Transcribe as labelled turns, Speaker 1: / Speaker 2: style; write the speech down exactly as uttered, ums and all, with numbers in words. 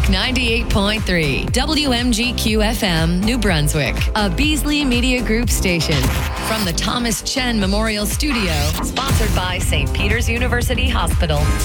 Speaker 1: Talk ninety-eight point three, W M G Q F M, New Brunswick, a Beasley Media Group station. From the Thomas Chen Memorial Studio, sponsored by Saint Peter's University Hospital.